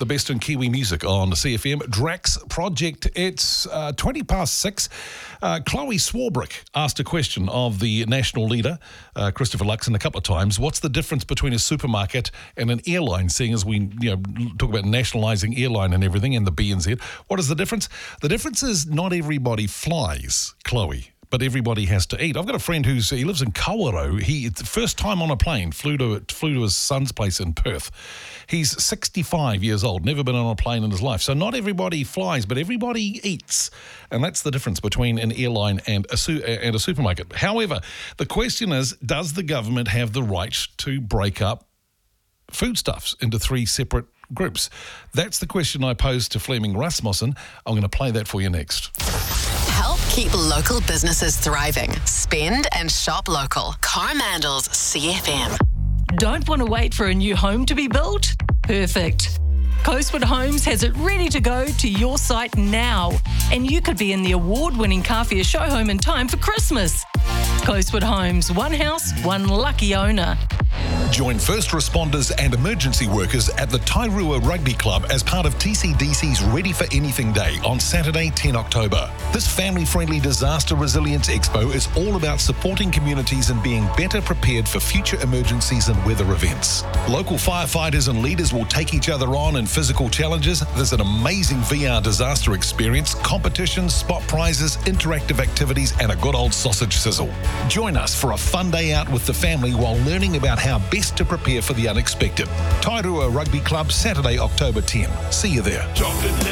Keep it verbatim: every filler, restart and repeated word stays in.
the best in Kiwi music on C F M. Drax Project. It's uh, twenty past six. Uh, Chloe Swarbrick asked a question of the national leader, uh, Christopher Luxon, a couple of times. What's the difference between a supermarket and an airline, seeing as we you know talk about nationalising airline and everything and the B N Z? What is the difference? The difference is not everybody flies, Chloe, but everybody has to eat. I've got a friend who's he lives in Kawerau. He it's the first time on a plane, flew to flew to his son's place in Perth. He's sixty-five years old, never been on a plane in his life. So not everybody flies, but everybody eats, and that's the difference between an airline and a su- and a supermarket. However, the question is, does the government have the right to break up foodstuffs into three separate groups? That's the question I posed to Fleming Rasmussen. I'm going to play that for you next. Help keep local businesses thriving. Spend and shop local. Carmandle's C F M. Don't want to wait for a new home to be built? Perfect. Coastwood Homes has it ready to go to your site now, and you could be in the award-winning Kawhia show home in time for Christmas. Coastwood Homes, one house, one lucky owner. Join first responders and emergency workers at the Tairua Rugby Club as part of T C D C's Ready for Anything Day on Saturday, the tenth of October. This family-friendly disaster resilience expo is all about supporting communities and being better prepared for future emergencies and weather events. Local firefighters and leaders will take each other on in physical challenges. There's an amazing V R disaster experience, competitions, spot prizes, interactive activities, and a good old sausage sizzle. Join us for a fun day out with the family while learning about how best to prepare for the unexpected. Tairua Rugby Club, Saturday, October tenth. See you there.